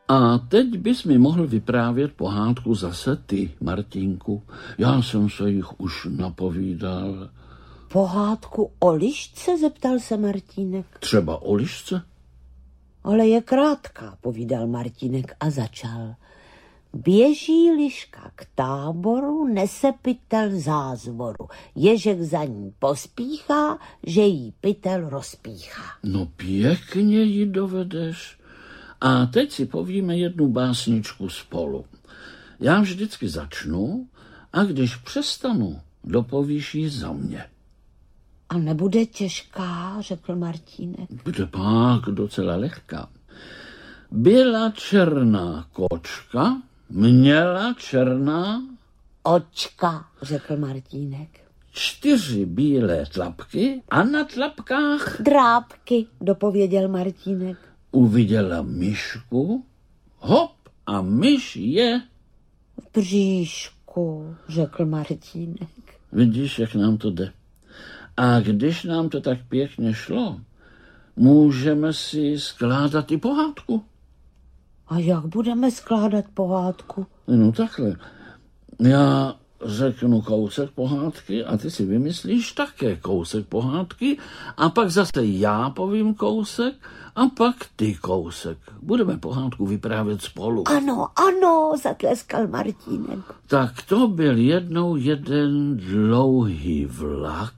A teď bys mi mohl vyprávět pohádku zase ty, Martinku. Já jsem se jich už napovídal. Pohádku o lišce, zeptal se Martínek. Třeba o lišce? Ale je krátká, povídal Martínek a začal. Běží liška k táboru, nese pytel zázvoru. Ježek za ní pospíchá, že jí pytel rozpíchá. No pěkně ji dovedeš. A teď si povíme jednu básničku spolu. Já vždycky začnu a když přestanu, dopovíš ji za mě. A nebude těžká, řekl Martínek. Bude pak docela lehká. Byla černá kočka, měla černá očka, řekl Martínek. 4 bílé tlapky a na tlapkách drápky, dopověděl Martínek. Uviděla myšku, hop, a myš je v bříšku, řekl Martínek. Vidíš, jak nám to jde. A když nám to tak pěkně šlo, můžeme si skládat i pohádku. A jak budeme skládat pohádku? No takhle. Já řeknu kousek pohádky a ty si vymyslíš také kousek pohádky a pak zase já povím kousek a pak ty kousek. Budeme pohádku vyprávět spolu. Ano, ano, zatleskal Martínek. Tak to byl jednou jeden dlouhý vlak.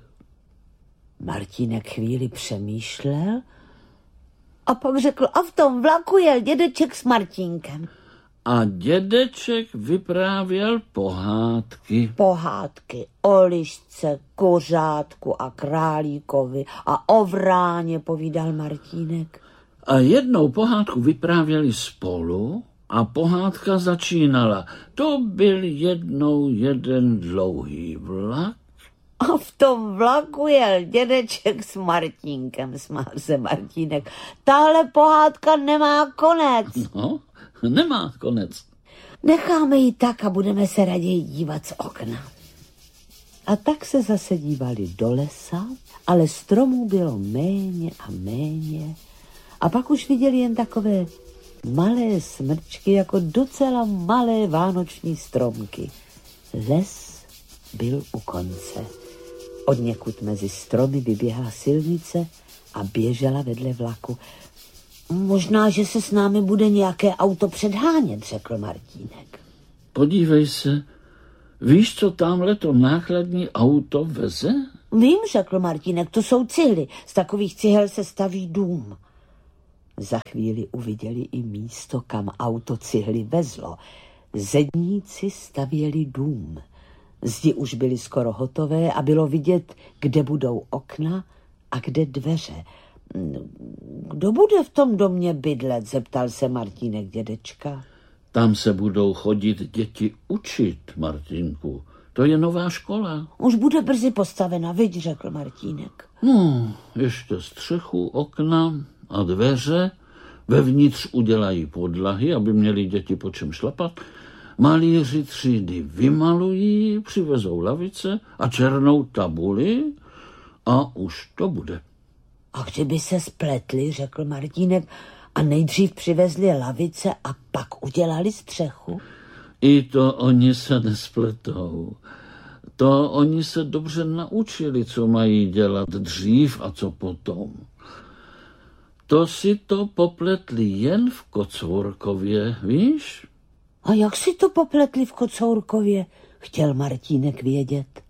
Martínek chvíli přemýšlel a pak řekl, a v tom vlaku jel dědeček s Martínkem. A dědeček vyprávěl pohádky. Pohádky o lišce, kořátku a králíkovi a o vráně, povídal Martínek. A jednou pohádku vyprávěli spolu a pohádka začínala. To byl jednou jeden dlouhý vlak. A v tom vlaku jel dědeček s Martínkem, smál se Martínek. Tahle pohádka nemá konec. No, nemá konec. Necháme ji tak a budeme se raději dívat z okna. A tak se zase dívali do lesa, ale stromů bylo méně a méně. A pak už viděli jen takové malé smrčky, jako docela malé vánoční stromky. Les byl u konce. Odněkud mezi stromy vyběhla silnice a běžela vedle vlaku. Možná, že se s námi bude nějaké auto předhánět, řekl Martínek. Podívej se, víš, co tamhle to nákladní auto veze? Vím, řekl Martínek, to jsou cihly. Z takových cihel se staví dům. Za chvíli uviděli i místo, kam auto cihly vezlo. Zedníci stavěli dům. Zdi už byly skoro hotové a bylo vidět, kde budou okna a kde dveře. Kdo bude v tom domě bydlet, zeptal se Martínek dědečka. Tam se budou chodit děti učit, Martinku. To je nová škola. Už bude brzy postavena, viď, řekl Martínek. No, ještě střechu, okna a dveře. Vevnitř udělají podlahy, aby měli děti po čem šlapat. Malíři třídy vymalují, přivezou lavice a černou tabuli a už to bude. A kdyby se spletli, řekl Martínek, a nejdřív přivezli lavice a pak udělali střechu? I to oni se nespletou. To oni se dobře naučili, co mají dělat dřív a co potom. To si to popletli jen v Kocourkově, víš? A jak si to popletli v Kocourkově? Chtěl Martínek vědět.